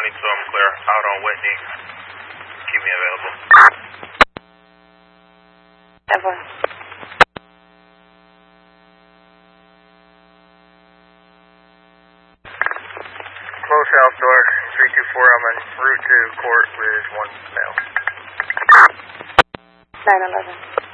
I'm clear. Out on Whitney. Keep me available. Evan. Close house door, 324. I'm en route to court with one male. 911.